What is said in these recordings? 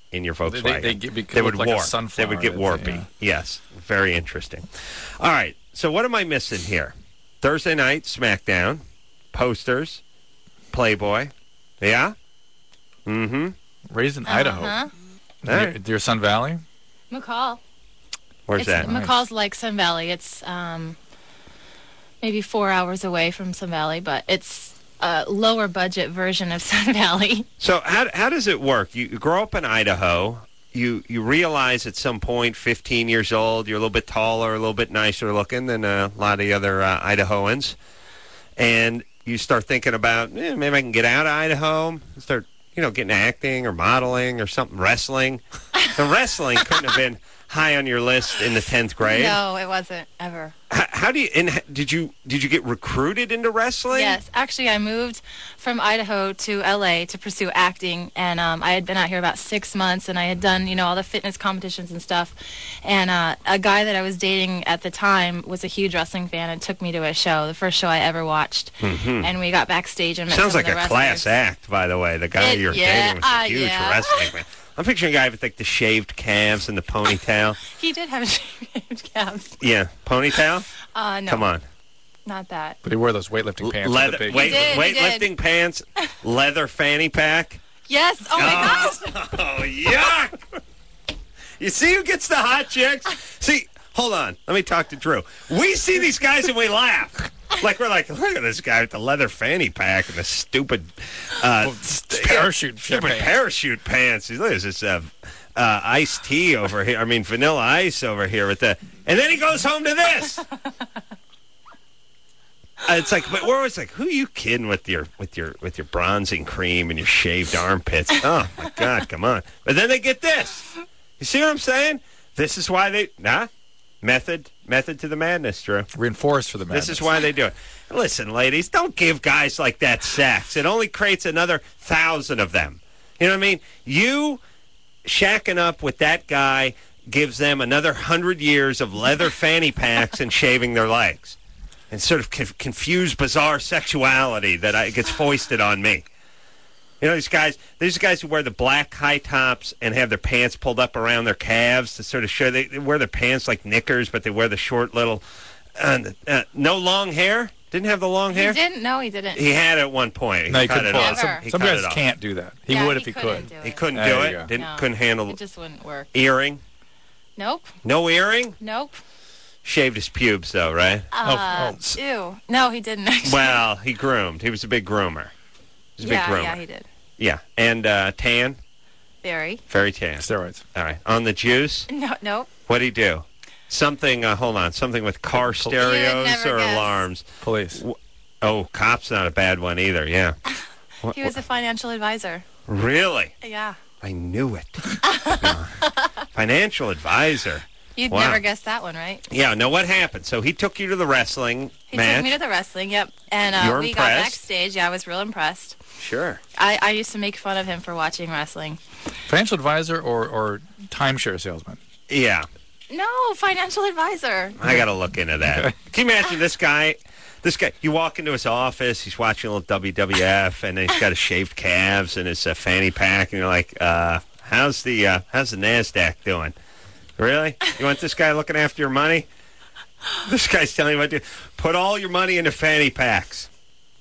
in your Volkswagen. They would warp. like a sunflower. They would get warpy. Yeah. Yes, very interesting. All right, so what am I missing here? Thursday night, SmackDown, posters, Playboy. Yeah? Mm-hmm. Raised in Idaho. Your Sun Valley? McCall. Where's that? McCall's like Sun Valley. It's maybe 4 hours away from Sun Valley, but it's a lower budget version of Sun Valley. So how does it work? You grow up in Idaho. You realize at some point, 15 years old, you're a little bit taller, a little bit nicer looking than a lot of the other Idahoans. And you start thinking about, maybe I can get out of Idaho, start, getting acting or modeling or something, wrestling. The wrestling couldn't have been high on your list in the 10th grade. No, it wasn't ever. How do you? And did you get recruited into wrestling? Yes, actually, I moved from Idaho to L.A. to pursue acting, and I had been out here about 6 months, and I had done all the fitness competitions and stuff. And a guy that I was dating at the time was a huge wrestling fan and took me to a show, the first show I ever watched. Mm-hmm. And we got backstage and met Sounds some like of the a wrestlers. class act, by the way. The guy you're dating was a huge wrestling fan. I'm picturing a guy with the shaved calves and the ponytail. He did have shaved calves. Yeah, ponytail. No. Come on. Not that. But he wore those weightlifting pants. Weightlifting pants, leather fanny pack. Yes. Oh my gosh. Oh yuck! You see who gets the hot chicks? See, hold on. Let me talk to Drew. We see these guys and we laugh. We're like, look at this guy with the leather fanny pack and the stupid parachute pants. Look at this iced tea over here. I mean, Vanilla Ice over here with the. And then he goes home to this. It's like, but we're always like, who are you kidding with your bronzing cream and your shaved armpits? Oh my God, come on! But then they get this. You see what I'm saying? This is why they method to the madness, Drew. Reinforced for the madness. This is why they do it. Listen, ladies, don't give guys like that sex. It only creates another 1,000 of them. You know what I mean? You shacking up with that guy gives them another 100 years of leather fanny packs and shaving their legs. And sort of confused, bizarre sexuality that gets foisted on me. These guys who wear the black high tops and have their pants pulled up around their calves to sort of show they wear their pants like knickers, but they wear the short little, no long hair. Didn't have the long hair? He didn't. No, he didn't. He had it at one point. No, he cut couldn't it pull off. it. Some guys can't do that. He would if he could. He couldn't do it. Couldn't handle. It just wouldn't work. Earring? Nope. No earring? Nope. Shaved his pubes, though, right? Ew. No, he didn't. Actually. Well, he groomed. He was a big groomer. He was a big groomer. Yeah, he did. Yeah. And tan? Very tan. Steroids. All right. On the juice? No. What'd he do? Something, hold on, something with car stereos or alarms? Police. Oh, cop's not a bad one either, yeah. He was a financial advisor. Really? Yeah. I knew it. Financial advisor. You'd never guess that one, right? Yeah, no, what happened? So he took you to the wrestling match? He took me to the wrestling, yep. And we got backstage. Yeah, I was real impressed. Sure. I used to make fun of him for watching wrestling. Financial advisor or timeshare salesman? Yeah. No, financial advisor. I got to look into that. Can you imagine this guy, you walk into his office, he's watching a little WWF, and he's got his shaved calves and his fanny pack, and you're like, how's the NASDAQ doing? Really? You want this guy looking after your money? This guy's telling you what to do. Put all your money into fanny packs.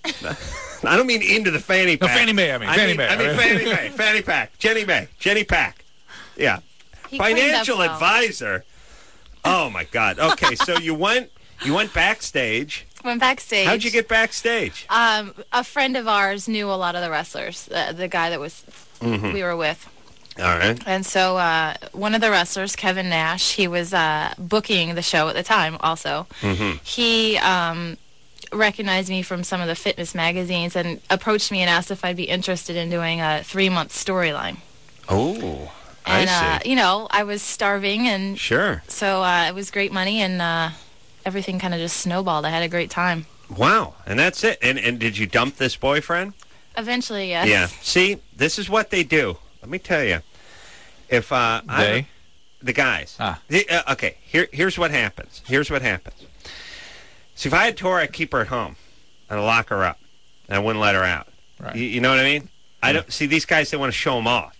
I don't mean into the fanny pack. No, Fannie Mae, Fannie Mae. I mean Fannie Mae, fanny pack. Jenny Pack. Yeah. He Financial advisor. Oh, my God. Okay, so you went backstage. Went backstage. How'd you get backstage? A friend of ours knew a lot of the wrestlers, the guy that was we were with. All right. And so one of the wrestlers, Kevin Nash, he was booking the show at the time also. Mm-hmm. He recognized me from some of the fitness magazines and approached me and asked if I'd be interested in doing a 3-month storyline. Oh, and, I see. I was starving, and sure. So it was great money, and everything kind of just snowballed. I had a great time. Wow, and that's it. And did you dump this boyfriend? Eventually, yes. Yeah. See, this is what they do. Let me tell you. If the guys. Okay, here's what happens. See, if I had Tori, I'd keep her at home. I'd lock her up. And I wouldn't let her out. Right. You know what I mean? I don't see these guys. They want to show them off.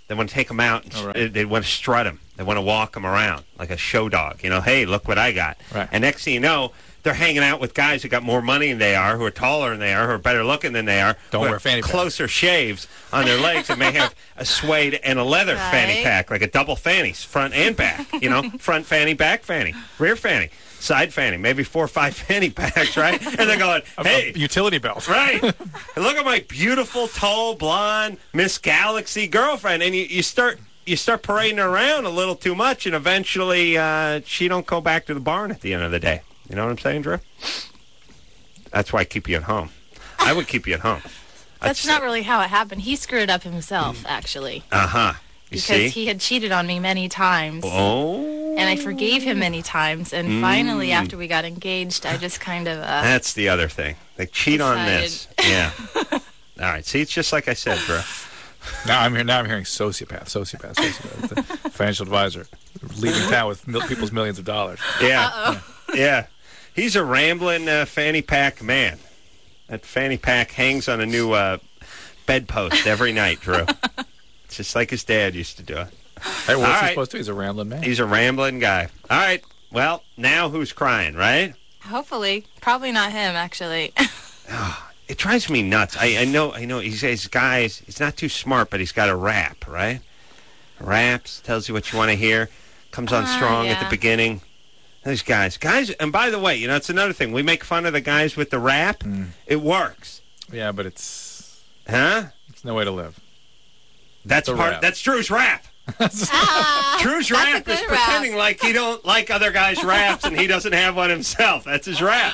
They want to take them out. And they want to strut them. They want to walk them around like a show dog. You know, hey, look what I got. Right. And next thing you know, they're hanging out with guys who got more money than they are, who are taller than they are, who are better looking than they are. Don't wear fanny packs. Closer shaves on their legs and may have a suede and a leather fanny pack, like a double fannies, front and back. You know, front fanny, back fanny, rear fanny, side fanny, maybe 4 or 5 fanny packs, right? And they're going, hey. A utility belt. Right. And look at my beautiful, tall, blonde Miss Galaxy girlfriend. And you start parading her around a little too much, and eventually she don't go back to the barn at the end of the day. You know what I'm saying, Drew? That's why I keep you at home. I would keep you at home. That's not really how it happened. He screwed up himself, actually. Uh-huh. Because he had cheated on me many times. Oh. And I forgave him many times. And finally, after we got engaged, I just kind of... That's the other thing. They cheat on this. Yeah. All right. See, it's just like I said, bro. Now I'm hearing sociopath. The financial advisor. Leaving town with people's millions of dollars. Yeah. Yeah. He's a rambling fanny pack man. That fanny pack hangs on a new bedpost every night, Drew. It's just like his dad used to do it. Hey, what's he supposed to do? He's a rambling man. He's a rambling guy. All right. Well, now who's crying, right? Hopefully. Probably not him, actually. It drives me nuts. I know. He's not too smart, but he's got a rap, right? Raps, tells you what you want to hear, comes on strong at the beginning. These guys, and by the way, it's another thing. We make fun of the guys with the rap. It works. Yeah, but it's no way to live. That's Drew's rap. Drew's rap is pretending like he don't like other guys' raps and he doesn't have one himself. That's his rap.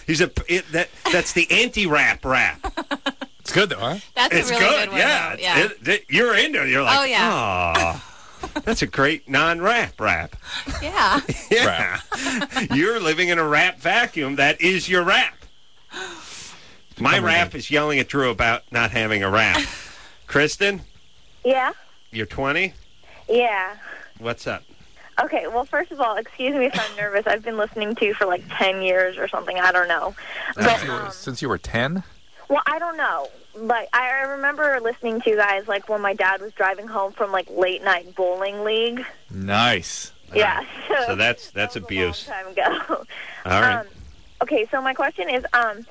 That's the anti-rap rap. It's good though, huh? That's a really good one. Yeah, you're into it. You're like, oh yeah. That's a great non-rap rap. Yeah. Yeah. You're living in a rap vacuum. That is your rap. My rap is yelling at Drew about not having a rap. Kristen? Yeah? You're 20? Yeah. What's up? Okay, well, first of all, excuse me if I'm nervous. I've been listening to you for like 10 years or something. I don't know. But, since you were 10? Well, I don't know. Like, I remember listening to you guys, like, when my dad was driving home from, like, late-night bowling league. Nice. Yeah. So that's abuse. A long time ago. All right. Okay, so my question is,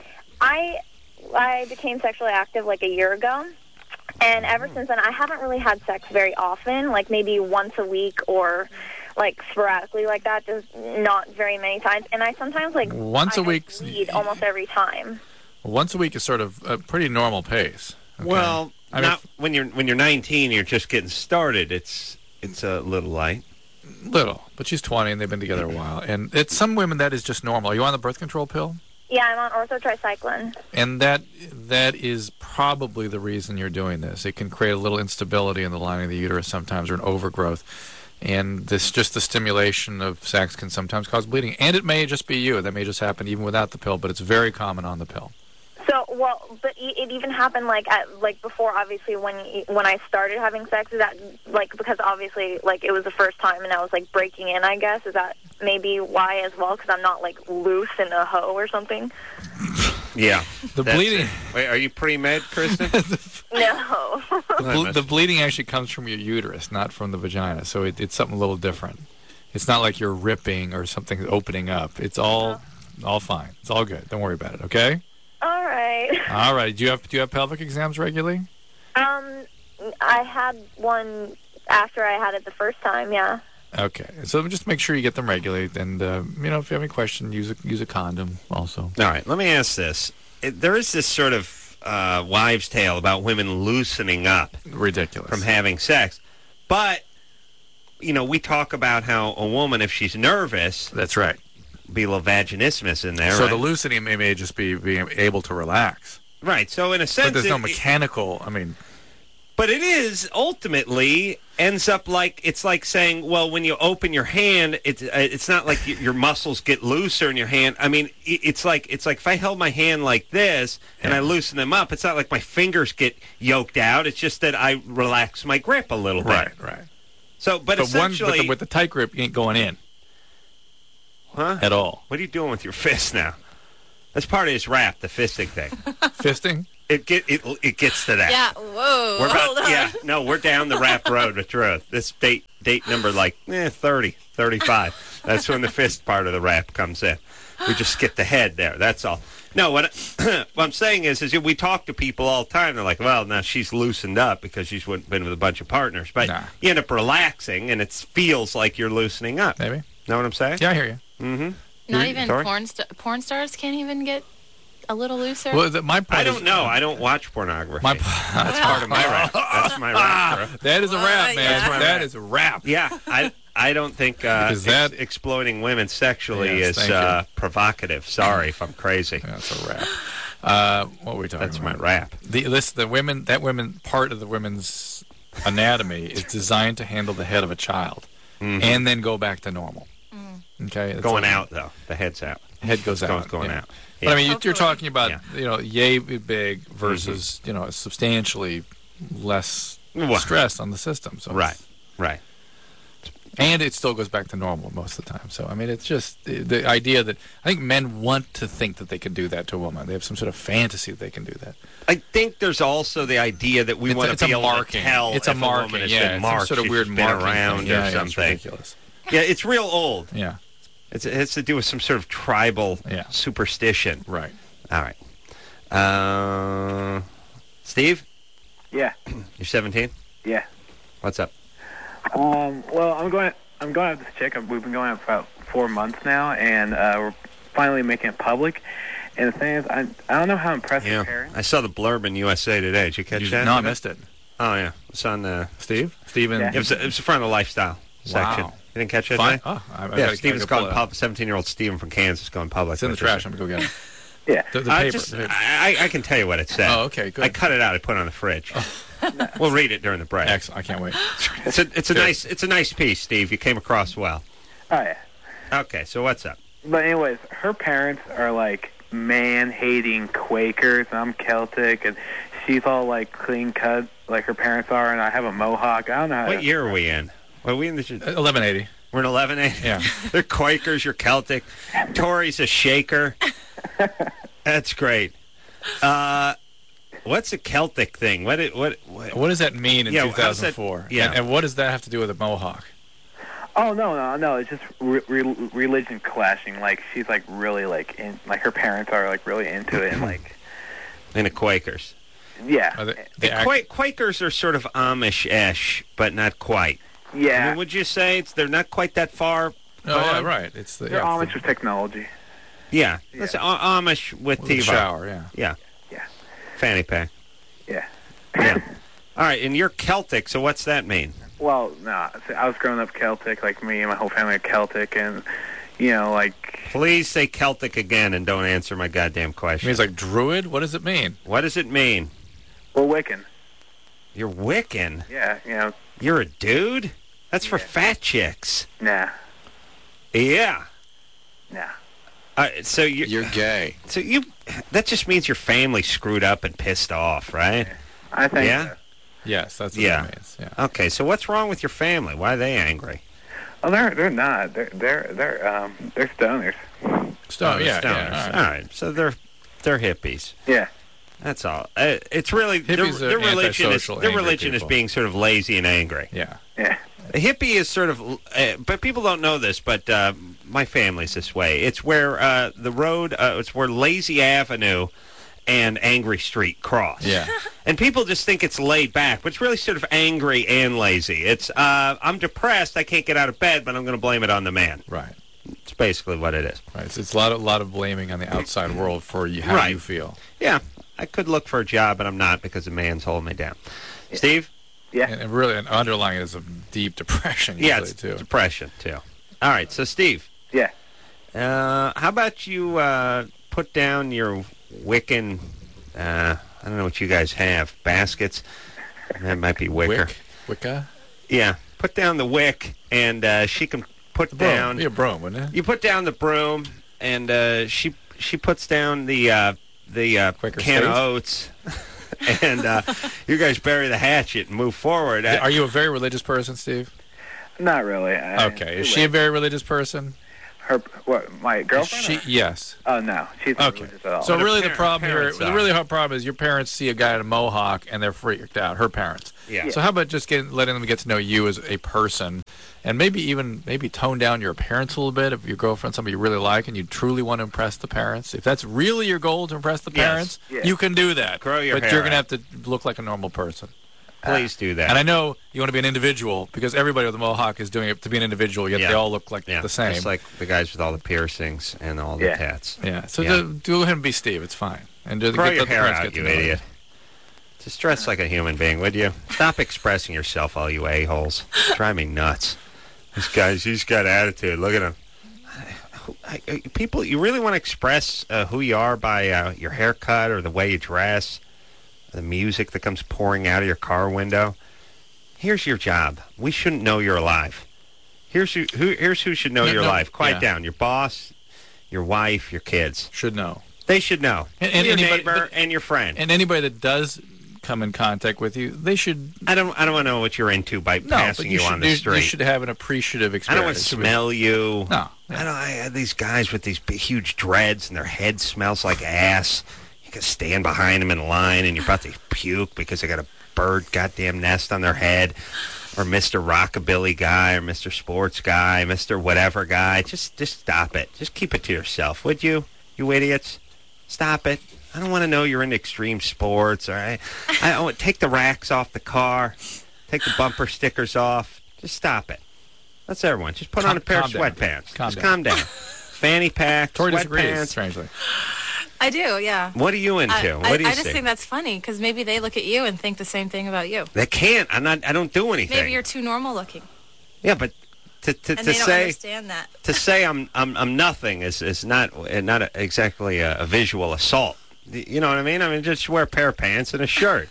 I became sexually active, like, a year ago. And ever since then, I haven't really had sex very often, like, maybe once a week or, like, sporadically like that, just not very many times. And I sometimes, like, once a week, bleed almost every time. Once a week is sort of a pretty normal pace. Okay? Well, when you're 19, you're just getting started. It's a little light. Little, but she's 20 and they've been together a while. And it's some women that is just normal. Are you on the birth control pill? Yeah, I'm on orthotricycline. And that is probably the reason you're doing this. It can create a little instability in the lining of the uterus sometimes, or an overgrowth. And the stimulation of sex can sometimes cause bleeding. And it may just be you. That may just happen even without the pill, but it's very common on the pill. So, well, but it even happened like before, obviously, when I started having sex. Is that like because obviously like it was the first time and I was like breaking in? I guess is that maybe why as well? Because I'm not like loose in a hoe or something. Yeah, the bleeding. Wait, are you pre-med, Kristen? No. The bleeding actually comes from your uterus, not from the vagina. So it's something a little different. It's not like you're ripping or something opening up. It's all fine. It's all good. Don't worry about it. Okay. All right. All right. Do you have pelvic exams regularly? I had one after I had it the first time. Yeah. Okay. So just make sure you get them regularly, and if you have any question, use a condom also. All right. Let me ask this: there is this sort of wives' tale about women loosening up, ridiculous, from having sex, but we talk about how a woman, if she's nervous, that's right. Be a little vaginismus in there. So right? the loosening may just be being able to relax. Right. So in a sense, but there's no mechanical. But it is ultimately ends up like it's like saying, well, when you open your hand, it's not like your muscles get looser in your hand. I mean, it's like if I held my hand like this and I loosen them up, it's not like my fingers get yoked out. It's just that I relax my grip a little bit. Right. So, but essentially, with the tight grip, you ain't going in. Huh? At all. What are you doing with your fist now? That's part of his rap, the fisting thing. Fisting? It gets to that. Yeah. Whoa. We're hold on. we're down the rap road with Ruth. This date number 30, 35. That's when the fist part of the rap comes in. We just skip the head there. That's all. No, what I'm saying is we talk to people all the time. They're like, well, now she's loosened up because she's been with a bunch of partners. But you end up relaxing, and it feels like you're loosening up. Maybe. Know what I'm saying? Yeah, I hear you. Mm-hmm. Not even porn stars can't even get a little looser. Well, I don't know. I don't watch pornography. That's part of my rap. That's my rap. That is a rap, man. Yeah. That is a rap. Yeah, I don't think exploiting women sexually is provocative. Sorry if I'm crazy. That's a rap. What were we talking That's about? my rap. That part of the women's anatomy is designed to handle the head of a child and then go back to normal. Okay, going out though. The head's out. Head goes out. Going out. Yeah. But I mean, you're talking about yay big versus substantially less stress on the system. So right. And it still goes back to normal most of the time. So I mean, it's just the idea that I think men want to think that they can do that to a woman. They have some sort of fantasy that they can do that. I think there's also the idea that we want to be able to tell if a woman has been marked, some sort of weird she's been around thing. or something. It's ridiculous. Yeah, it's real old. Yeah. It has to do with some sort of tribal superstition. Right. All right. Steve? Yeah. You're 17? Yeah. What's up? Well, I'm going out with this chick. We've been going out for about 4 months now, and we're finally making it public. And the thing is, I don't know how impressed her parents. I saw the blurb in USA Today. Did you catch that? No, I missed it. Oh, yeah. It's on Steven? Yeah. It was in front of the lifestyle section. Wow. You didn't catch it? Fine. Today? Oh, Steven's gone public. 17-year-old Steven from Kansas going public. It's in the trash. I'm going to go get it. Yeah. The paper. I can tell you what it said. Oh, okay, good. I cut it out. I put it on the fridge. We'll read it during the break. Excellent. I can't wait. It's a nice piece, Steve. You came across well. Oh, yeah. Okay, so what's up? But anyways, her parents are like man-hating Quakers, and I'm Celtic, and she's all like clean-cut like her parents are, and I have a mohawk. I don't know how. What year are we in? Are we in the 1180? We're in 1180. Yeah. They're Quakers. You're Celtic. Tori's a shaker. That's great. What's a Celtic thing? What does that mean in 2004? And what does that have to do with a mohawk? Oh no! It's just religion clashing. Like she's like really like her parents are like really into it and like into Quakers. Yeah. Quakers are sort of Amish-ish, but not quite. Yeah. I mean, would you say they're not quite that far? Oh, yeah, right. They're Amish with technology. Yeah. That's Amish with TiVo. Shower, Yeah. Fanny pack. Yeah. Yeah. All right, and you're Celtic, so what's that mean? Well, I was growing up Celtic, like me and my whole family are Celtic, and, like... Please say Celtic again and don't answer my goddamn question. It means like druid? What does it mean? What does it mean? We're Wiccan. You're Wiccan? Yeah, You're a dude? That's for fat chicks. Nah. Yeah. Nah. So you're gay. So that just means your family screwed up and pissed off, right? I think so. Yes, that's what it means. Yeah. Okay, so what's wrong with your family? Why are they angry? Oh, they're not. They're stoners. Stoners. All right. So they're hippies. Yeah. That's all. It's really their religion is being sort of lazy and angry. Yeah. Yeah. A hippie is sort of, but people don't know this, but my family's this way. It's where the road, it's where Lazy Avenue and Angry Street cross. Yeah. And people just think it's laid back, but it's really sort of angry and lazy. It's, I'm depressed, I can't get out of bed, but I'm going to blame it on the man. Right. It's basically what it is. Right. So it's a lot of blaming on the outside world for how you feel. Yeah. I could look for a job, but I'm not because the man's holding me down. Yeah. Steve? Yeah. And really, underlying it is a deep depression. Yeah, it's depression, too. All right, so Steve. Yeah. How about you put down your Wiccan, I don't know what you guys have, baskets? That might be wicker. Wicca? Yeah. Put down the wick, and she can put down... Be a broom, wouldn't it? You put down the broom, and she puts down the can of oats. And you guys bury the hatchet and move forward. Are you a very religious person, Steve? Not really. Okay. Is she a very religious person? my girlfriend? Yes. Oh no, she's not Okay. religious at all. So But really, her the problem here, parents the are. really hard problem is your parents see a guy in a mohawk and they're freaked out. Her parents. Yeah. So how about just letting them get to know you as a person, and maybe tone down your appearance a little bit if your girlfriend's somebody you really like and you truly want to impress the parents. If that's really your goal to impress the Yes. parents, Yeah. you can do that. Grow your but hair you're gonna out. have to look like a normal person. Please do that. And I know you want to be an individual because everybody with a mohawk is doing it to be an individual. Yet Yeah. they all look like yeah, the same. just like the guys with all the piercings and all the Yeah. tats. yeah. So Yeah. do him be Steve. It's fine. And Grow get your the hair parents out, get to you know idiot. Just dress like a human being, would you? Stop expressing yourself, all you a-holes. Drive me nuts. This guy's, he's got attitude. Look at him. People, you really want to express who you are by your haircut or the way you dress, the music that comes pouring out of your car window? Here's your job. We shouldn't know you're alive. Here's who should know you're alive. Quiet down. Your boss, your wife, your kids. Should know. They should know. And your anybody- neighbor but- and your friend. And anybody that does come in contact with you, they should. I don't want to know what you're into by No, passing but you on the street. You should have an appreciative I experience. don't want to smell you. No. I have these guys with these big, huge dreads and their head smells like ass. You can stand behind them in line and you're about to puke because they got a bird goddamn nest on their head. Or Mr. Rockabilly guy, or Mr. Sports guy, Mr. Whatever guy. Just stop it. Just keep it to yourself, would you? You idiots. Stop it. I don't want to know you're into extreme sports. All right. Take the racks off the car. Take the bumper stickers off. Just stop it. That's everyone. Just put on a pair of calm down. sweatpants. Calm Just down. calm down. Fanny pack, Tori disagrees, sweatpants. strangely. I do, yeah. What are you into? What do you I just see? think that's funny because maybe they look at you and think the same thing about you. They can't. I don't do anything. Maybe you're too normal looking, Yeah, but to and they don't say understand that. to say I'm nothing is not exactly a visual assault. You know what I mean? I mean, just wear a pair of pants and a shirt.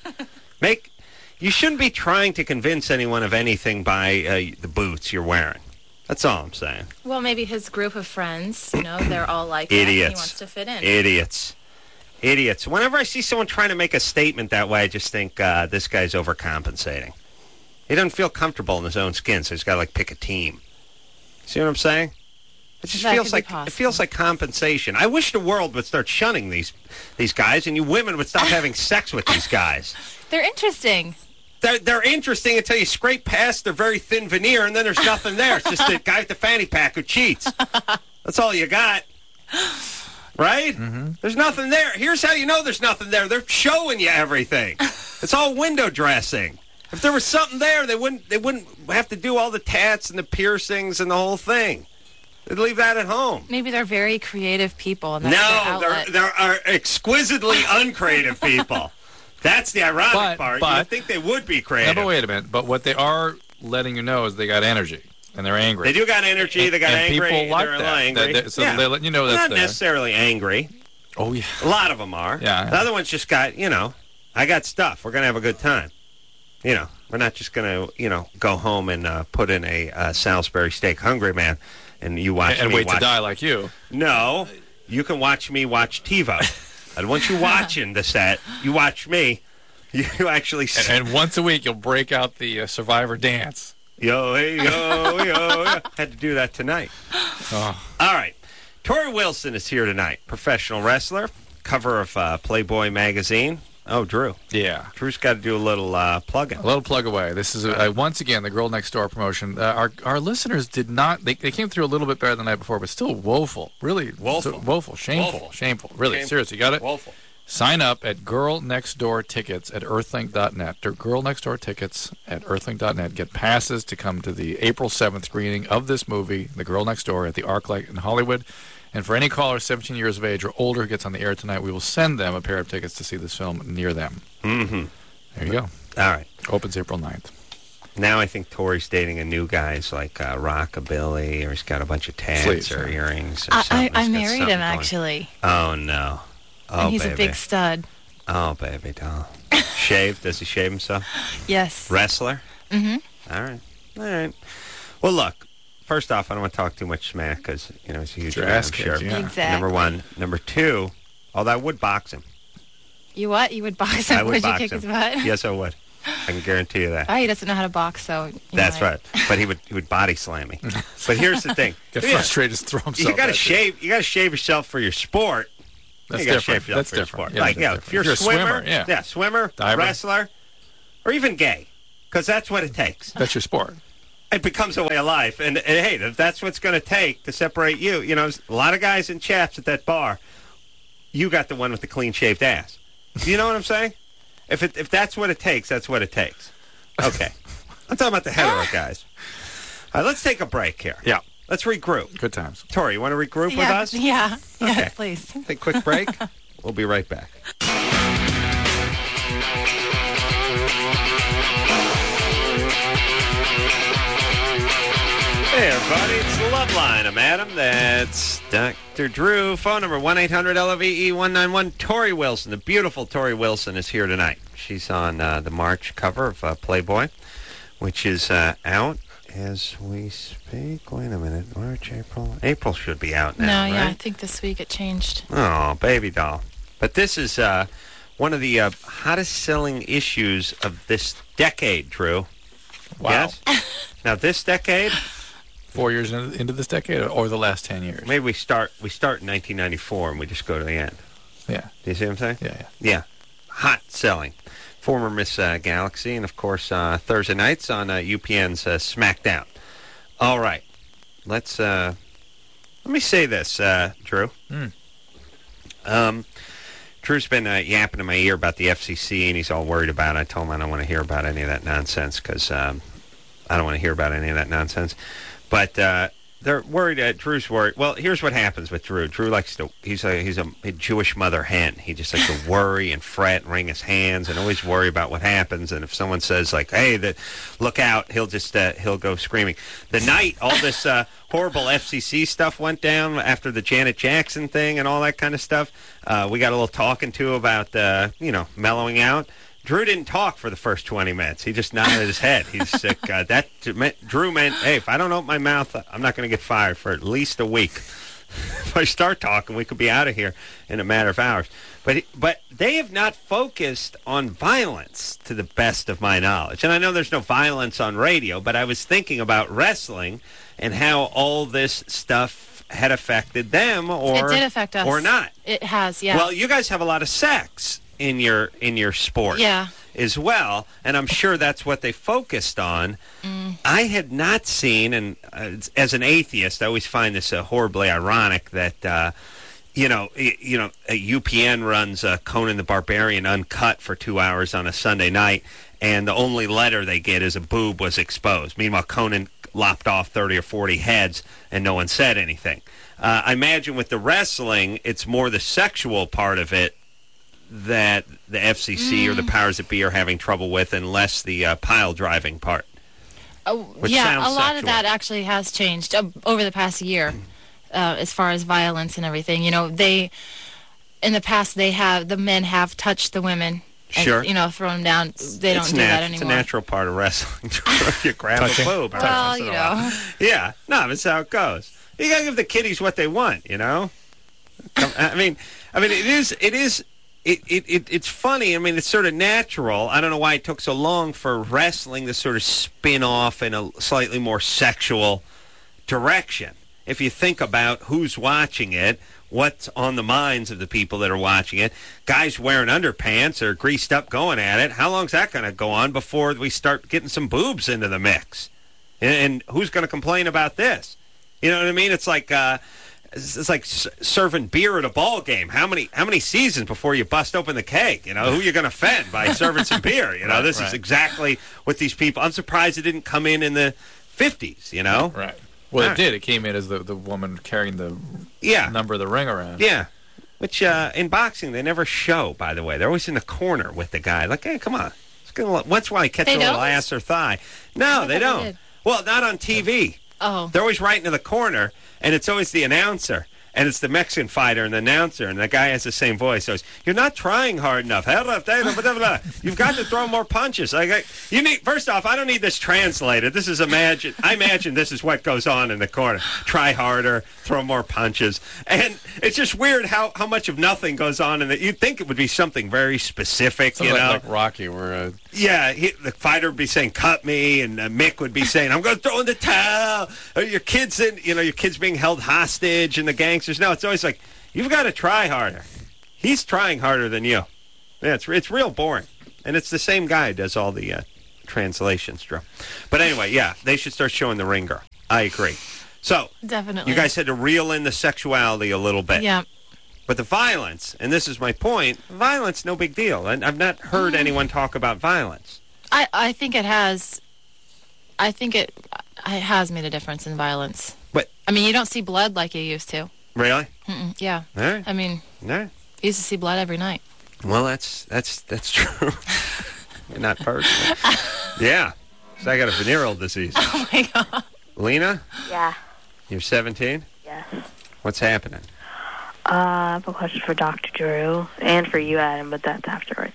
You shouldn't be trying to convince anyone of anything by the boots you're wearing. That's all I'm saying. Well, maybe his group of friends, they're all like that, and he Idiots. wants to fit in. Idiots. Whenever I see someone trying to make a statement that way, I just think this guy's overcompensating. He doesn't feel comfortable in his own skin, so he's got to pick a team. See what I'm saying? It just That feels could be like possible. compensation. I wish the world would start shunning these guys, and you women would stop having sex with these guys. They're interesting. They're interesting until you scrape past their very thin veneer, and then there's nothing there. It's just the guy with the fanny pack who cheats. That's all you got. Right? Mm-hmm. There's nothing there. Here's how you know there's nothing there. They're showing you everything. It's all window dressing. If there was something there, they wouldn't have to do all the tats and the piercings and the whole thing. They'd leave that at home. Maybe they're very creative people, and that's their No, outlet. there are exquisitely uncreative people. That's the ironic part. You'd think they would be creative. No, but wait a minute. But what they are letting you know is they got energy and they're angry. They do got energy. They got and angry. people like they're that. angry. So they're letting you know They're that's not there. necessarily angry. Oh yeah. A lot of them are. Yeah. The other ones just got, I got stuff. We're gonna have a good time. We're not just gonna, go home and put in a Salisbury steak hungry man, and you watch And me wait watch. to die like you. No, you can watch me watch TiVo. And once you watching the set, you watch me. You actually see. And once a week you'll break out the Survivor dance. Yo, hey, yo, yo, yo. Had to do that tonight. Oh. All right. Tori Wilson is here tonight. Professional wrestler. Cover of Playboy magazine. Oh, Drew. Yeah. Drew's got to do a little plug-in. A little plug away. This is, once again, the Girl Next Door promotion. Our listeners did not, they came through a little bit better than the night before, but still woeful. Really. Woeful. Woeful. Shameful. Woeful. Shameful. Really. Shameful. Seriously, you got it? Woeful. Sign up at Girl Next Door Tickets at earthlink.net. Girl Next Door Tickets at earthlink.net. Get passes to come to the April 7th screening of this movie, The Girl Next Door, at the ArcLight in Hollywood. And for any caller 17 years of age or older who gets on the air tonight, we will send them a pair of tickets to see this film near them. Mm-hmm. There you go. All right. Opens April 9th. Now I think Tori's dating a new guy. It's like Rockabilly, or he's got a bunch of tats Sleeves, or right. earrings or something. I He's got married something him, going. actually. Oh, no. Oh, And he's baby. a big stud. Oh, baby doll. Shaved? Does he shave himself? Yes. Wrestler? Mm-hmm. All right. All right. Well, look. First off, I don't want to talk too much smack because, he's a huge Your guy, ass I'm kicked, sure. yeah. Exactly. Number one. Number two, although I would box him. You what? You would box him? I would Would you box kick him. his butt? Yes, I would. I can guarantee you that. He doesn't know how to box, so That's right. But he would body slam me. But here's the thing: Get frustrated, just throw himself. You got to shave. You got to shave yourself for your sport. That's you different. That's different. Yeah, like, if you're a swimmer, swimmer, diver, wrestler, or even gay, because that's what it takes. That's your sport. It becomes a way of life, and hey, if that's what's going to take to separate you, a lot of guys and chaps at that bar. You got the one with the clean-shaved ass. You know what I'm saying? If that's what it takes, that's what it takes. Okay. I'm talking about the hetero guys. All right, let's take a break here. Yeah. Let's regroup. Good times. Tori, you want to regroup with us? Yeah. Okay. Yeah, please. Take a quick break. We'll be right back. Hey, everybody, it's the Love Line. I'm Adam. That's Dr. Drew. Phone number 1-800-LOVE-191. Tori Wilson, the beautiful Tori Wilson, is here tonight. She's on the March cover of Playboy, which is out as we speak. Wait a minute. March, April. April should be out now, No, yeah, right? I think this week it changed. Oh, baby doll. But this is one of the hottest selling issues of this decade, Drew. Wow. Yes? Now, this decade... 4 years into this decade, or the last 10 years? Maybe we start in 1994 and we just go to the end. Yeah. Do you see what I'm saying? Yeah. Yeah. Hot selling. Former Miss Galaxy, and of course Thursday nights on UPN's SmackDown. All right. Let me say this, Drew. Drew's been yapping in my ear about the FCC, and he's all worried about it. I told him I don't want to hear about any of that nonsense because I don't want to hear about any of that nonsense. But they're worried. Drew's worried. Well, here's what happens with Drew. Drew likes to. He's a Jewish mother hen. He just likes to worry and fret and wring his hands and always worry about what happens. And if someone says like, "Hey, look out," he'll just he'll go screaming. The night all this horrible FCC stuff went down after the Janet Jackson thing and all that kind of stuff, we got a little talking to about mellowing out. Drew didn't talk for the first 20 minutes. He just nodded his head. He's sick. Drew meant, hey, if I don't open my mouth, I'm not going to get fired for at least a week. If I start talking, we could be out of here in a matter of hours. But they have not focused on violence, to the best of my knowledge. And I know there's no violence on radio, but I was thinking about wrestling and how all this stuff had affected them, or it did affect us, or not. It has, yeah. Well, you guys have a lot of sex in your sport as well, and I'm sure that's what they focused on. I had not seen, and as an atheist, I always find this horribly ironic that UPN runs Conan the Barbarian uncut for 2 hours on a Sunday night, and the only letter they get is a boob was exposed. Meanwhile, Conan lopped off 30 or 40 heads, and no one said anything. I imagine with the wrestling, it's more the sexual part of it that the FCC or the powers that be are having trouble with, and less the pile driving part. Yeah, a lot of that actually has changed over the past year, as far as violence and everything. In the past, the men have touched the women. Sure. And, thrown them down. They don't do that anymore. It's a natural part of wrestling. You grab a boob. Well, Yeah. No, that's how it goes. You got to give the kiddies what they want, I mean, it's funny. I mean, it's sort of natural. I don't know why it took so long for wrestling to sort of spin off in a slightly more sexual direction. If you think about who's watching it, what's on the minds of the people that are watching it, guys wearing underpants or greased up going at it, how long's that going to go on before we start getting some boobs into the mix? And who's going to complain about this? You know what I mean? It's like serving beer at a ball game. How many seasons before you bust open the keg? Who are you going to offend by serving some beer? This is exactly what these people. I'm surprised it didn't come in the 50s. Right. Well, it did. It came in as the woman carrying the number of the ring around. Yeah. Which in boxing they never show. By the way, they're always in the corner with the guy. Like, hey, come on. Once while I catch a little ass or thigh. No, they don't. Well, not on TV. Oh. They're always right into the corner, and it's always the announcer. And it's the Mexican fighter and the announcer, and the guy has the same voice. So you're not trying hard enough. You've got to throw more punches. You need. First off, I don't need this translated. This is imagine. I imagine this is what goes on in the corner. Try harder, throw more punches, and it's just weird how much of nothing goes on in that. You'd think it would be something very specific, Something like Rocky, where the fighter would be saying "cut me," and Mick would be saying "I'm going to throw in the towel." Or your kids being held hostage, and the gangsters. No, it's always like you've got to try harder. He's trying harder than you. Yeah, it's real boring, and it's the same guy who does all the translations, Drew. But anyway, yeah, they should start showing the Ring Girl. I agree. So definitely, you guys had to reel in the sexuality a little bit. Yeah. But the violence, and this is my point, violence, no big deal. And I've not heard anyone talk about violence. I think it has. I think it has made a difference in violence. But I mean, you don't see blood like you used to. Really? Yeah. All right. I mean, all right. You used to see blood every night. Well, that's true. Not personal. Yeah. So I got a venereal disease. Oh, my God. Lena? Yeah. You're 17? Yes. What's happening? I have a question for Dr. Drew and for you, Adam, but that's afterwards.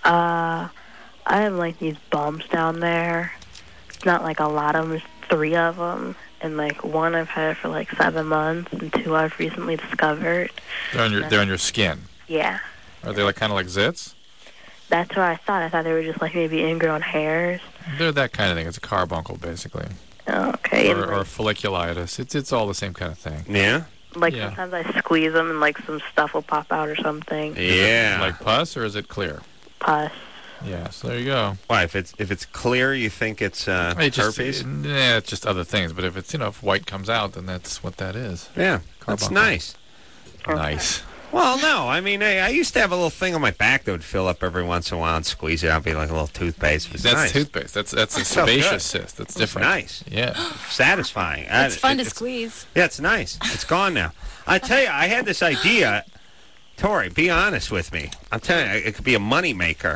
I have, like, these bumps down there. It's not, like, a lot of them. There's 3 of them. And, like, 1 I've had it for, like, 7 months, and 2 I've recently discovered. they're on your skin. Yeah. Are they kind of like zits? That's what I thought. I thought they were just, like, maybe ingrown hairs. They're that kind of thing. It's a carbuncle, basically. Okay. Or folliculitis. It's all the same kind of thing. Yeah? Like, sometimes I squeeze them, and, like, some stuff will pop out or something. Yeah. Like pus, or is it clear? Pus. Yeah, so there you go. Why, if it's clear, you think it's herpes? Yeah, it's just other things. But if it's, if white comes out, then that's what that is. Yeah, that's nice. Nice. Well, no, I mean, I used to have a little thing on my back that would fill up every once in a while and squeeze it out, be like a little toothpaste. That's That's nice. toothpaste. That's a sebaceous cyst. That's different. Nice. Yeah. Satisfying. It's fun to squeeze. Yeah, it's nice. It's gone now. I tell you, I had this idea. Tori, be honest with me. I'm telling you, it could be a money maker.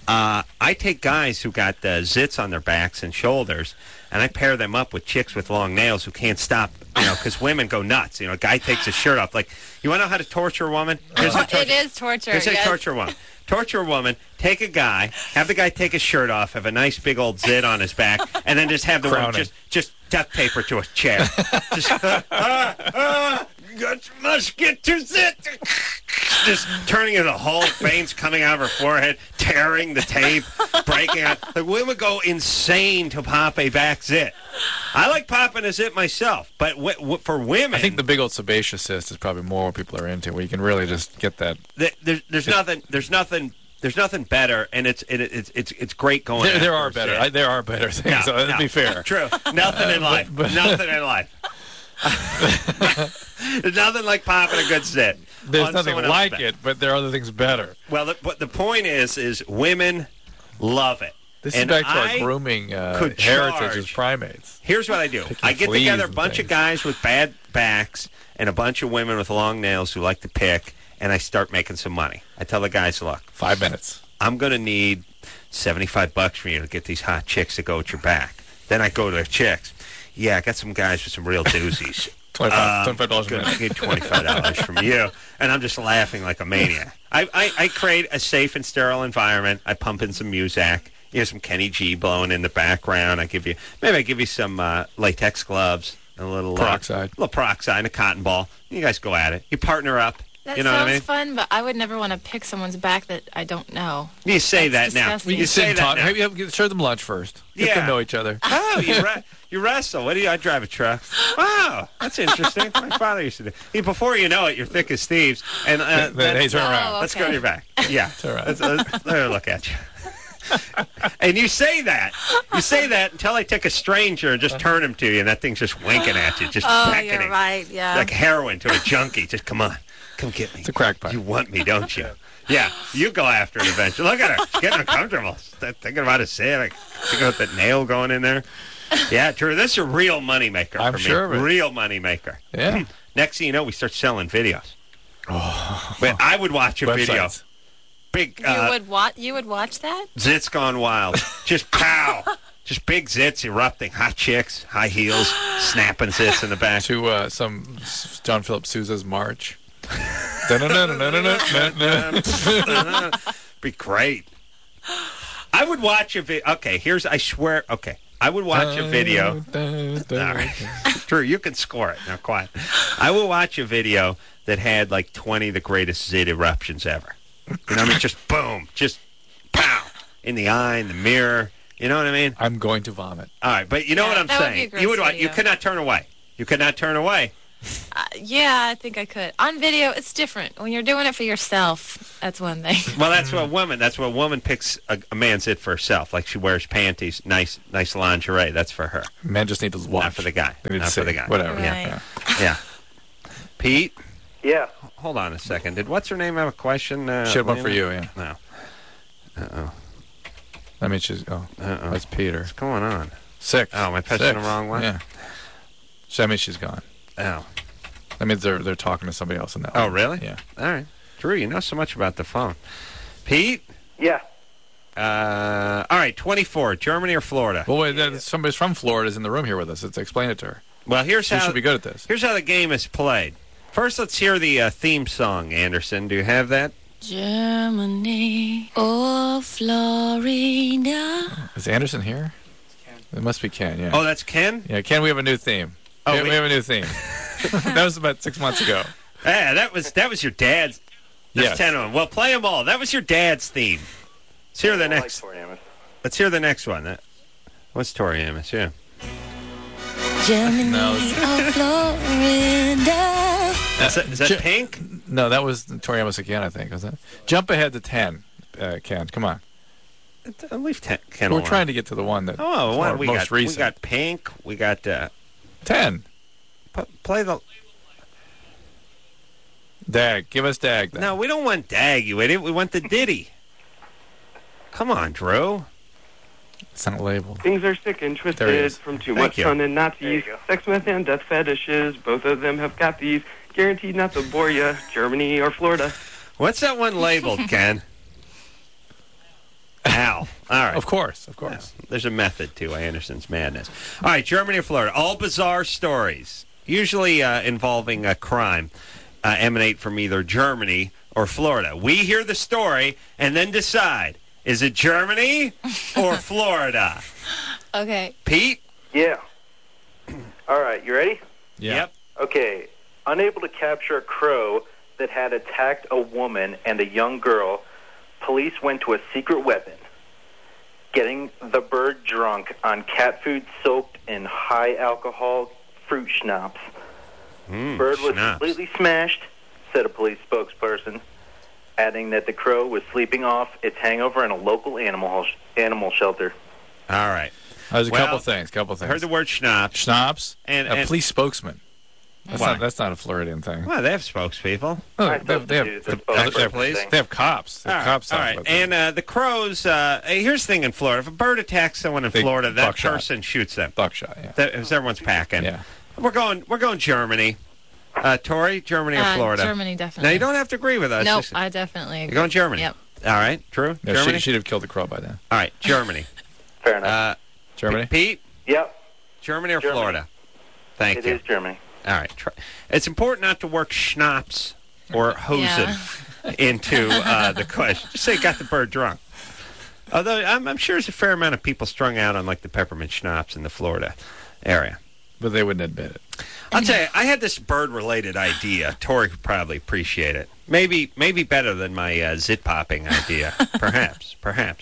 I take guys who got zits on their backs and shoulders, and I pair them up with chicks with long nails who can't stop, because women go nuts. A guy takes his shirt off. Like, you want to know how to torture a woman? It is torture. Here's how you torture a woman. Torture a woman, take a guy, have the guy take his shirt off, have a nice big old zit on his back, and then just have the woman just duct tape her to a chair. Just, must get to zit. Just turning into the whole veins coming out of her forehead, tearing the tape, breaking out. The women go insane to pop a back zit. I like popping a zit myself, but for women, I think the big old sebaceous cyst is probably more what people are into, where you can really just get that. There's nothing better, and it's great going. There are better. There are better things. So let's be fair. True. Nothing in life. Nothing in life. There's nothing like popping a good zit. There's nothing like it, but there are other things better. Well, the point is women love it. This is back to our grooming heritage as primates. Here's what I do. I get together a bunch of guys with bad backs and a bunch of women with long nails who like to pick, and I start making some money. I tell the guys, look, 5 minutes. I'm going to need $75 from you to get these hot chicks to go at your back. Then I go to the chicks. Yeah, I got some guys with some real doozies. $25 a minute. I get $25 from you. And I'm just laughing like a maniac. I create a safe and sterile environment. I pump in some Muzak. Some Kenny G blowing in the background. I give you some latex gloves, a little peroxide, and a cotton ball. You guys go at it. You partner up. That you know sounds what I mean? fun, but I would never want to pick someone's back that I don't know. You say That's that disgusting. now. You say that now. Maybe show them lunch first. Get to know each other. Oh, you wrestle. What do you? I drive a truck. Wow, that's interesting. My father used to do. Before you know it, you're thick as thieves. And hey, turn around. Let's go to your back. Yeah, turn around. Let me look at you. And you say that until I take a stranger and just turn him to you, and that thing's just winking at you, just beckoning. You're right. Yeah. Like heroin to a junkie. Just come on, come get me. It's a crack pipe. You want me, don't you? Yeah, you go after it eventually. Look at her. She's getting uncomfortable. Thinking about a zit. Like, thinking about that nail going in there. Yeah, true. This is a real moneymaker for me. Sure of it. Real moneymaker. Yeah. Next thing you know, we start selling videos. Oh. But I would watch a video. Big. You would watch that? Zits gone wild. Just pow. Just big zits erupting, hot chicks, high heels, snapping zits in the back. To some John Philip Sousa's March. Be great. I would watch a video. Okay, I swear. Okay, I would watch a video. All right. Drew, you can score it. Now, quiet. I will watch a video that had like 20 of the greatest zit eruptions ever. You know what I mean? Just boom, just pow in the eye, in the mirror. You know what I mean? I'm going to vomit. All right, but you know what I'm that would be saying? a gross You would. video. You could not turn away. You could not turn away. Yeah, I think I could. On video, it's different. When you're doing it for yourself, that's one thing. Well, that's what a woman picks a man's it for herself. Like she wears panties, nice lingerie. That's for her. Men just need to watch. Not for the guy. They need to Not for see. the guy. Whatever. Right. Yeah. Pete? Yeah. Hold on a second. Did what's her name have a question? She had one for Lena? you, yeah. No. Uh-oh. I mean, she's... Oh, Uh-oh. that's Peter. What's going on? 6. Oh, am I pressing the wrong one? Yeah. So, I mean, she's gone. Oh. That means they're talking to somebody else in that Oh, one. really? Yeah. All right. Drew, you know so much about the phone. Pete? Yeah. All right, 24. Germany or Florida? Well, wait, somebody's from Florida is in the room here with us. Let's explain it to her. Well, here's She how... should be good at this. Here's how the game is played. First, let's hear the theme song, Anderson. Do you have that? Germany or Florida. Is Anderson here? It must be Ken, yeah. Oh, that's Ken? Yeah, Ken, we have a new theme. Oh, we have a new theme. That was about 6 months ago. Yeah, that was your dad's. That's Yes. 10 of them. Well, play them all. That was your dad's theme. Let's hear the next. Let's hear the next one. What's Tori Amos? Yeah. Germany No, or Florida. Is that Pink? No, that was Tori Amos again, I think. Was that? Jump ahead to 10, Ken. Come on. Leave Ken We're alone. trying to get to the one that Oh, what, we most got recent. we got Pink. We got 10. play the. Dag. Give us Dag, then. No, we don't want Dag, you idiot. We want the Diddy. Come on, Drew. It's not labeled. Things are sick and There he twisted is. from too Thank much you. fun and Nazis. Sex, meth, and death fetishes. Both of them have got these. Guaranteed not to bore ya. Germany or Florida. What's that one labeled, Ken? Al. All right. Of course. There's a method to Anderson's madness. All right, Germany or Florida. All bizarre stories, usually involving a crime, emanate from either Germany or Florida. We hear the story and then decide, is it Germany or Florida? Okay. Pete? Yeah. All right, you ready? Yeah. Yep. Okay. Unable to capture a crow that had attacked a woman and a young girl, police went to a secret weapon, getting the bird drunk on cat food soaked in high-alcohol fruit schnapps. Bird was schnapps. completely smashed, said a police spokesperson, adding that the crow was sleeping off its hangover in a local animal shelter. All right. There's a Well, couple things. I heard the word schnapps. Schnapps And- a police spokesman. Why? That's not a Floridian thing. Well, they have spokespeople. Oh, I they thought have the other- spokesperson police. thing. They have cops. They have cops. All talk right. about that. And the crows, here's the thing in Florida. If a bird attacks someone in They Florida, that buckshot. person shoots them. Buckshot, yeah. As everyone's packing. Yeah. We're going Germany. Tori, Germany or Florida? Germany, definitely. Now, you don't have to agree with us. Nope, Just- I definitely agree. You're going Germany? Yep. All right. True? No, Germany? she'd have killed the crow by then. All right. Germany. Fair enough. Germany? Pete? Yep, Germany or Germany. Florida? Thank it you. is Germany. All right. It's important not to work schnapps or hosen into the question. Just say got the bird drunk. Although I'm sure there's a fair amount of people strung out on like the peppermint schnapps in the Florida area. But they wouldn't admit it. I'll tell you, I had this bird-related idea. Tori would probably appreciate it. Maybe better than my zit-popping idea. Perhaps.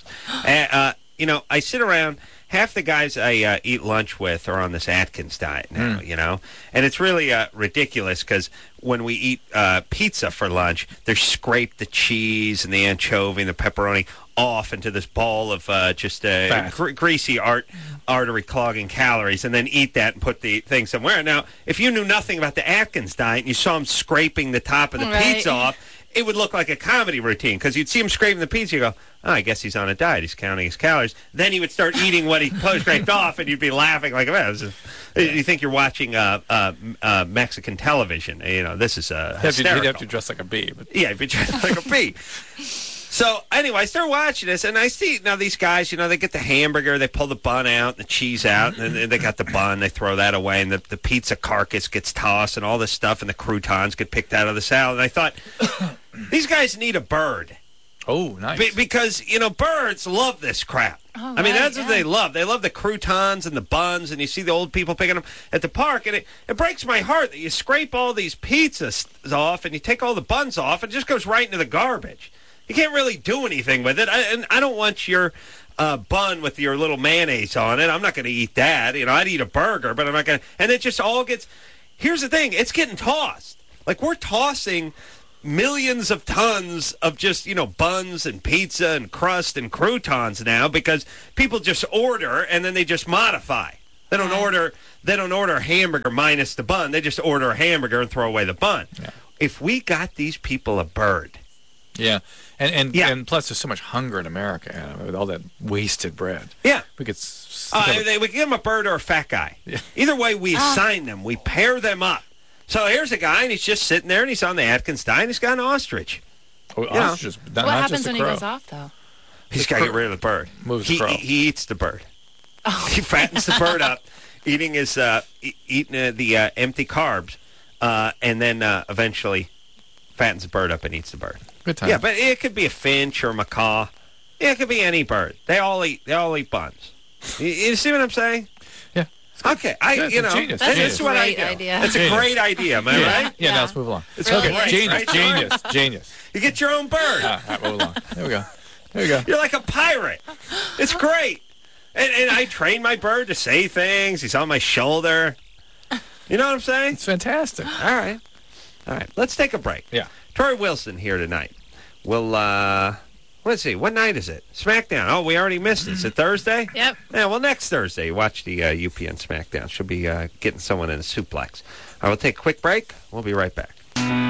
I sit around. Half the guys I eat lunch with are on this Atkins diet now, and it's really ridiculous because when we eat pizza for lunch, they scrape the cheese and the anchovy and the pepperoni off into this ball of just greasy artery clogging calories, and then eat that and put the thing somewhere. Now, if you knew nothing about the Atkins diet and you saw him scraping the top of the Right. pizza off, it would look like a comedy routine because you'd see him scraping the pizza. You go, oh, I guess he's on a diet. He's counting his calories. Then he would start eating what he scraped off, and you'd be laughing like, man, you think you're watching Mexican television. This is He'd hysterical. have to dress like a bee. But Yeah, if you dress like a bee. So anyway, I start watching this, and I see now these guys. They get the hamburger, they pull the bun out, and the cheese out, and then they got the bun, they throw that away, and the pizza carcass gets tossed, and all this stuff, and the croutons get picked out of the salad. And I thought, these guys need a bird. Oh, nice. Because, birds love this crap. Oh, I mean, right, that's what they love. They love the croutons and the buns, and you see the old people picking them at the park, and it breaks my heart that you scrape all these pizzas off and you take all the buns off, and it just goes right into the garbage. You can't really do anything with it. And I don't want your bun with your little mayonnaise on it. I'm not going to eat that. I'd eat a burger, but I'm not going to. And it just all gets. Here's the thing. It's getting tossed. Like, we're tossing millions of tons of just, buns and pizza and crust and croutons now because people just order and then they just modify. They don't order a hamburger minus the bun. They just order a hamburger and throw away the bun. Yeah. If we got these people a bird. Yeah. And plus there's so much hunger in America with all that wasted bread. Yeah. We could we give them a bird or a fat guy. Yeah. Either way, we assign them. We pair them up. So here's a guy, and he's just sitting there, and he's on the Atkins diet, and he's got an ostrich. Ostrich, what happens when he goes off, though? He's got to get rid of the bird. Moves the crow. He eats the bird. Oh. He fattens the bird up, eating his eating the empty carbs, and then eventually fattens the bird up and eats the bird. Good time. Yeah, but it could be a finch or a macaw. Yeah, it could be any bird. They all eat buns. You see what I'm saying? Yeah. Okay, genius. That's what I do. Idea. It's a great idea, am I right? Yeah, now let's move along. It's Really? great. Genius. You get your own bird. All right, move along. There we go. You're like a pirate. It's great. And I train my bird to say things. He's on my shoulder. You know what I'm saying? It's fantastic. All right. Let's take a break. Yeah. Tori Wilson here tonight. We'll, let's see. What night is it? SmackDown. Oh, we already missed it. Is it Thursday? Yep. Yeah, well, next Thursday, watch the UPN SmackDown. She'll be getting someone in a suplex. All right, we'll take a quick break. We'll be right back.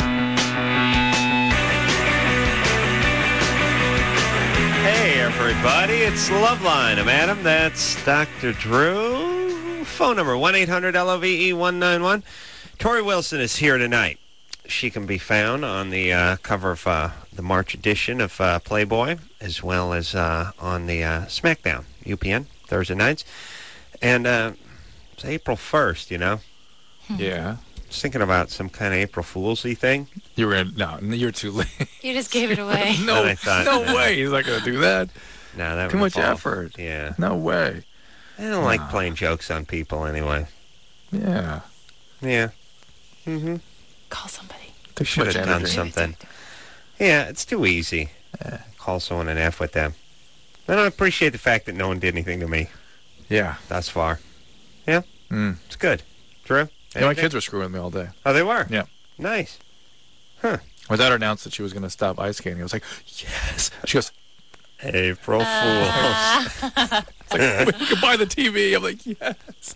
Hey, everybody. It's Loveline. I'm Adam. That's Dr. Drew. Phone number, 1-800-LOVE-191. Tori Wilson is here tonight. She can be found on the cover of the March edition of Playboy, as well as on the SmackDown, UPN, Thursday nights. And it's April 1st, Yeah. I was thinking about some kind of April Fool's-y thing. No, you're too late. You just gave it away. No I way. He's not going to do that. No, that Too would much involve- effort. Yeah. No way. I don't like playing jokes on people anyway. Yeah. Yeah. Mm-hmm. Call somebody. Takes Should much have done energy. something. Yeah, it's too easy. Call someone and F with them. I don't appreciate the fact that no one did anything to me Yeah. thus far. Yeah? Mm. It's good. Drew? Yeah, my Anything? kids were screwing with me all day. Oh, they were? Yeah. Nice. My daughter announced that she was going to stop ice skating. I was like, yes. She goes, April Fools. it's like, you can buy the TV. I'm like, yes.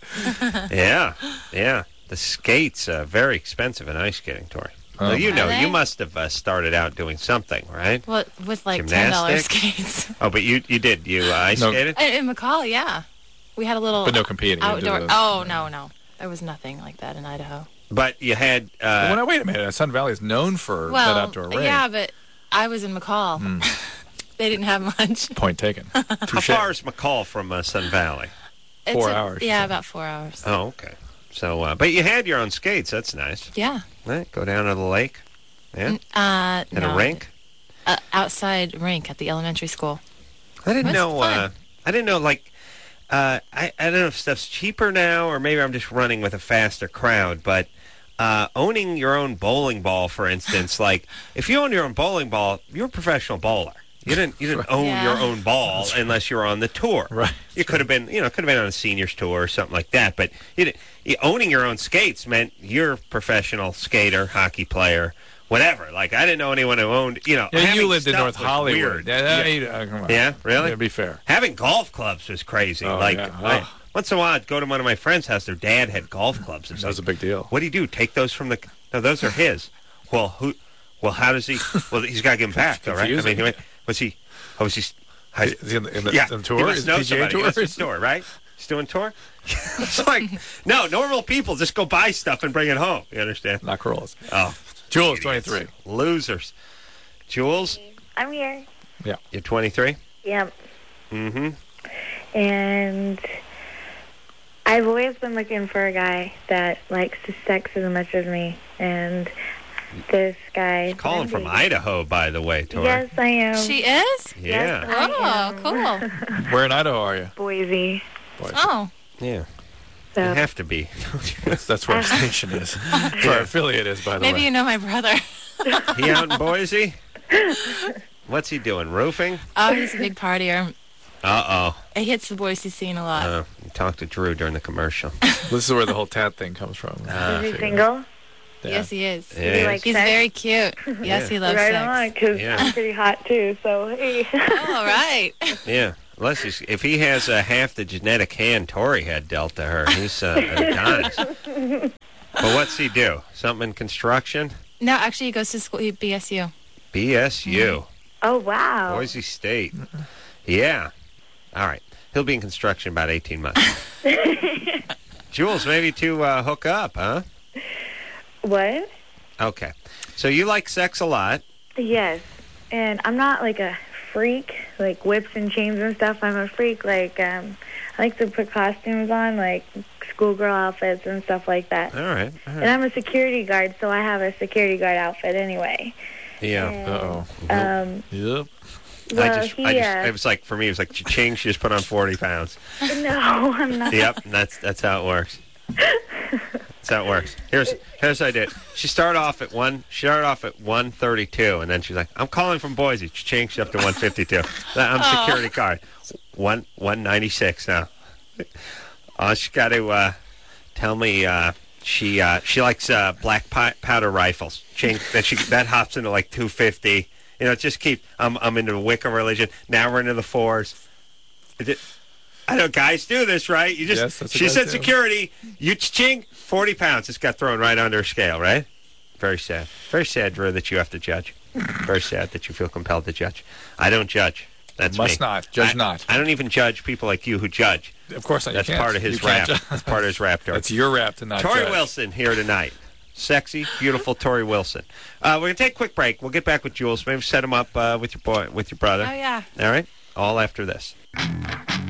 Yeah. The skates, very expensive in ice skating, Tori. Oh. Well, you know, Are they? you must have started out doing something, right? Well, with like $10 Gymnastics? skates. Oh, but you did. You ice No. skated? In McCall, yeah. We had a little But no competing. You didn't outdoor. do the- Oh, no. There was nothing like that in Idaho. But you had... Wait a minute. Sun Valley is known for Well, that outdoor range. yeah, but I was in McCall. They didn't have much. Point taken. how Touche. far is McCall from Sun Valley? 4 hours. Yeah, about 4 hours. Oh, okay. So, but you had your own skates. That's nice. Yeah. Right? Go down to the lake. Yeah? At No, a rink? outside rink at the elementary school. I didn't It was know. fun. I didn't know. Like, I don't know if stuff's cheaper now, or maybe I'm just running with a faster crowd. But owning your own bowling ball, for instance, like if you own your own bowling ball, you're a professional bowler. You didn't own Yeah. your own ball unless you were on the tour. Right. You could have been, could have been on a seniors tour or something like that. But owning your own skates meant you're a professional skater, hockey player, whatever. Like I didn't know anyone who owned, Yeah, having you lived in stuff North was Hollywood. weird. Come on. Yeah, really? Yeah, be fair. Having golf clubs was crazy. Oh, like yeah. Oh. once in a while, I'd go to one of my friends' house. Their dad had golf clubs. It's That was a like, big deal. what do you do? Take those from the? No, those are his. Well, who? Well, how does he? Well, he's got to give them back, though, right? I Confusing. mean, was he? Oh, was he? Is he in the Yeah, tour? he must Is know PGA somebody. He tour? goes to the tour, right? He's doing tour. It's like no, normal people just go buy stuff and bring it home. You understand? Not Corollas. Oh, Jules, idiots. 23. Losers. Jules. I'm here. Yeah. You're 23? Yep. Mm-hmm. And I've always been looking for a guy that likes to sex as much as me. And this guy... Calling from Idaho, by the way, Tori. Yes, I am. She is? Yeah. Oh, cool. Where in Idaho are you? Boise. Oh. Yeah. So. You have to be. That's where our station is. That's where our affiliate is, by the way. Maybe you know my brother. He out in Boise? What's he doing? Roofing? Oh, he's a big partier. Uh-oh. He hits the Boise scene a lot. You talked to Drew during the commercial. This is where the whole tat thing comes from. Is he single? Yeah. Yes, he is. Yes. He's very cute. Yes, he loves right sex. on, because Yeah. I'm pretty hot, too, so hey. All right. Yeah. Unless if he has half the genetic hand Tori had dealt to her, he's an Adonis. But what's he do? Something in construction? No, actually, he goes to school. BSU. BSU. Oh, wow. Boise State. Yeah. All right. He'll be in construction about 18 months. Jules, maybe to hook up, huh? What? Okay. So you like sex a lot. Yes. And I'm not like a freak, like whips and chains and stuff. I'm a freak. Like, I like to put costumes on, like schoolgirl outfits and stuff like that. All right. And I'm a security guard, so I have a security guard outfit anyway. Yeah. And, Yep. well, it was like, for me, it was like, cha-ching, she just put on 40 pounds. No, I'm not. Yep, that's how it works. That's how it works. Here's what I did. She started off at 132, and then she's like, I'm calling from Boise. She changed up to 152. I'm security guard. 196 now. She got to tell me she likes black powder rifles. That hops into like 250. You know, just keep. I'm into the Wicca religion. Now we're into the fours. I know guys do this, right? You just. Yes, that's what she guys said do. security. You ching 40 pounds. Just got thrown right under a scale, right? Very sad. Very sad, Drew, that you have to judge. Very sad that you feel compelled to judge. I don't judge. That's Must me. not. Judge not. I don't even judge people like you who judge. Of course not. That's You can't. part of his You can't rap. ju- That's part of his rap. That's your rap to not Tori judge. Wilson here tonight. Sexy, beautiful Tori Wilson. We're going to take a quick break. We'll get back with Jules. Maybe set him up with your brother. Oh, yeah. All right? All after this.